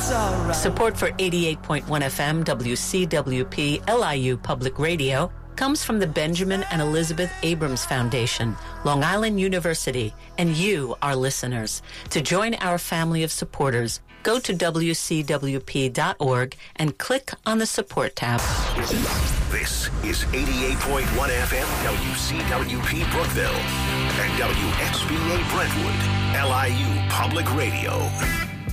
It's all right. Support for 88.1 FM WCWP LIU Public Radio comes from the Benjamin and Elizabeth Abrams Foundation, Long Island University, and you, our listeners. To join our family of supporters, go to WCWP.org and click on the support tab. This is 88.1 FM WCWP Brookville and WXBA Brentwood, LIU Public Radio.